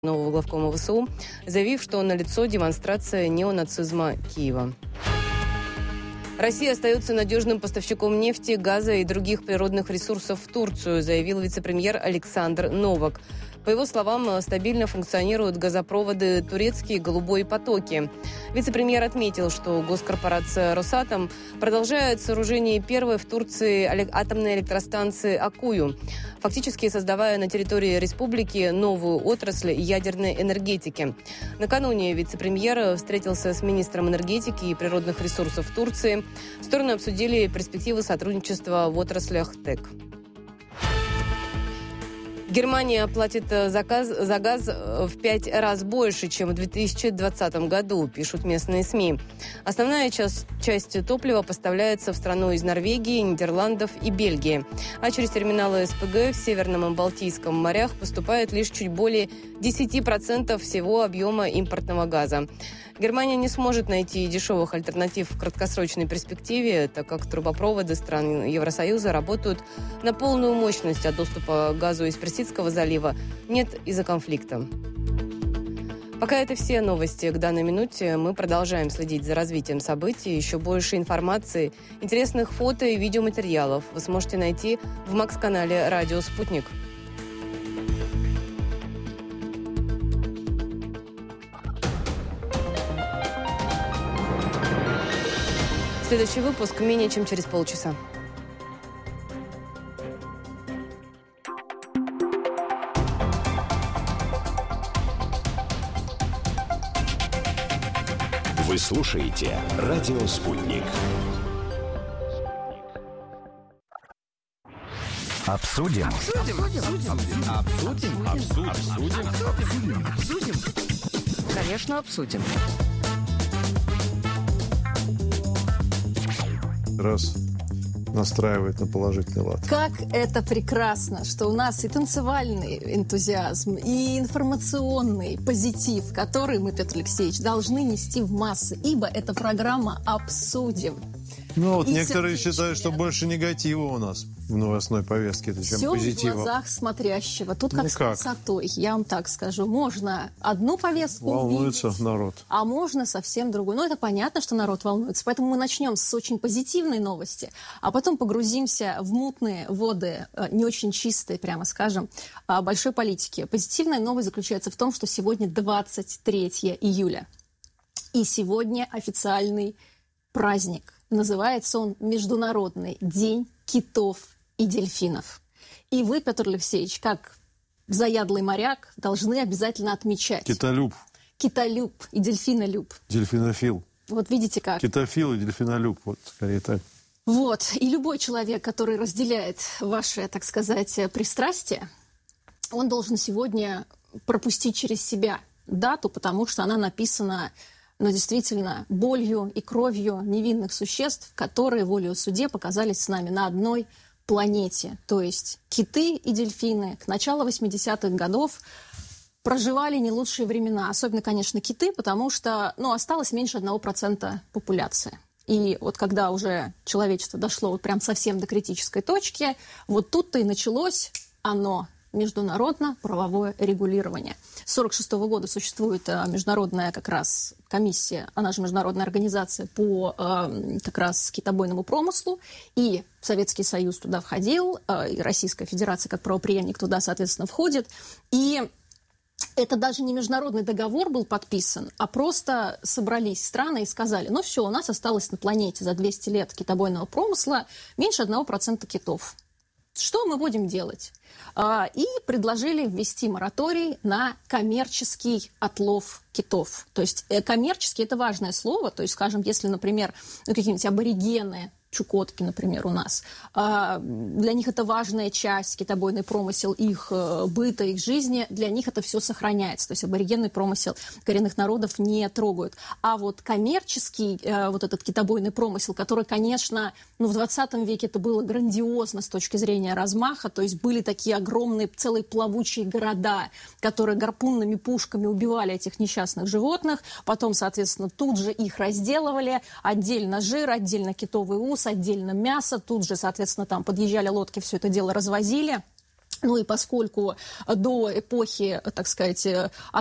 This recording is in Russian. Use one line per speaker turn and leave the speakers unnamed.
нового главкома ВСУ, заявив, что налицо демонстрация неонацизма Киева. Россия остается надежным поставщиком нефти, газа и других природных ресурсов в Турцию, заявил вице-премьер Александр Новак. По его словам, стабильно функционируют газопроводы «Турецкие» и «Голубой потоки». Вице-премьер отметил, что госкорпорация «Росатом» продолжает сооружение первой в Турции атомной электростанции «Аккую», фактически создавая на территории республики новую отрасль ядерной энергетики. Накануне вице-премьер встретился с министром энергетики и природных ресурсов Турции. Стороны обсудили перспективы сотрудничества в отраслях ТЭК. Германия платит за газ в 5 раз больше, чем в 2020 году, пишут местные СМИ. Основная часть топлива поставляется в страну из Норвегии, Нидерландов и Бельгии. А через терминалы СПГ в Северном и Балтийском морях поступает лишь чуть более 10% всего объема импортного газа. Германия не сможет найти дешевых альтернатив в краткосрочной перспективе, так как трубопроводы стран Евросоюза работают на полную мощность, а доступа к газу из Персидского залива нет из-за конфликта. Пока это все новости к данной минуте. Мы продолжаем следить за развитием событий. Еще больше информации, интересных фото и видеоматериалов вы сможете найти в Макс-канале «Радио Спутник». Следующий выпуск менее чем через полчаса.
Вы слушаете «Радио Спутник». Обсудим.
Конечно, обсудим.
Раз настраивает на положительный лад.
Как это прекрасно, что у нас и танцевальный энтузиазм, и информационный позитив, который мы, Петр Алексеевич, должны нести в массы, ибо это программа «Обсудим».
Ну вот
И
некоторые
сердечко.
считают, что больше негатива у нас в новостной повестке, чем
Все
позитива.
в глазах смотрящего. Тут как
Ну
с
как?
красотой, я вам так скажу. Можно одну повестку
Волнуется
увидеть,
народ.
а можно совсем другую. Ну, это понятно, что народ волнуется. Поэтому мы начнем с очень позитивной новости, а потом погрузимся в мутные воды, не очень чистые, прямо скажем, большой политики. Позитивная новость заключается в том, что сегодня 23 июля. И сегодня официальный праздник. Называется он Международный день китов и дельфинов. И вы, Петр Алексеевич, как заядлый моряк, должны обязательно отмечать.
Китолюб,
Китолюб и дельфинолюб.
дельфинофил.
Вот видите как.
Китофил и дельфинолюб, вот скорее так.
Вот. И любой человек, который разделяет ваше, так сказать, пристрастие, он должен сегодня пропустить через себя дату, потому что она написана, действительно, болью и кровью невинных существ, которые волею судьбы показались с нами на одной планете. То есть киты и дельфины к началу 80-х годов проживали не лучшие времена. Особенно, конечно, киты, потому что осталось меньше 1% популяции. И вот когда уже человечество дошло вот прям совсем до критической точки, вот тут-то и началось оно, международно-правовое регулирование. С 1946 года существует международная как раз комиссия, она же международная организация по как раз китобойному промыслу, и Советский Союз туда входил, и Российская Федерация как правопреемник туда, соответственно, входит. И это даже не международный договор был подписан, а просто собрались страны и сказали, все, у нас осталось на планете за 200 лет китобойного промысла меньше 1% китов. Что мы будем делать? И предложили ввести мораторий на коммерческий отлов китов. То есть коммерческий – это важное слово. То есть, скажем, если, например, какие-нибудь аборигены, чукотки, например, у нас, для них это важная часть, китобойный промысел их быта, их жизни, для них это все сохраняется. То есть аборигенный промысел коренных народов не трогают. А вот коммерческий, вот этот китобойный промысел, который, конечно, в 20 веке это было грандиозно с точки зрения размаха, то есть были такие огромные, целые плавучие города, которые гарпунными пушками убивали этих несчастных животных, потом, соответственно, тут же их разделывали, отдельно жир, отдельно китовый ус, отдельно мясо, тут же, соответственно, там подъезжали лодки, все это дело развозили. Ну и поскольку до эпохи, так сказать,